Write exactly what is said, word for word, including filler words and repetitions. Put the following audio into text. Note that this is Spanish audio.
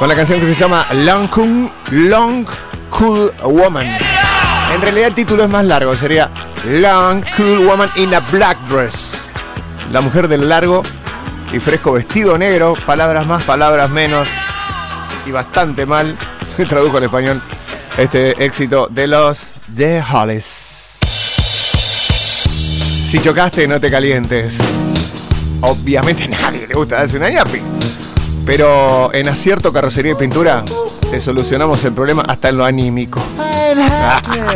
con la canción que se llama Long Cool, Long Cool Woman. En realidad el título es más largo, sería Long Cool Woman in a Black Dress. La mujer del largo y fresco vestido negro, palabras más, palabras menos, y bastante mal, se tradujo al español este éxito de los The Hollies. Si chocaste, no te calientes. Obviamente a nadie le gusta darse una ñapi, pero en Acierto Carrocería y Pintura te solucionamos el problema hasta en lo anímico.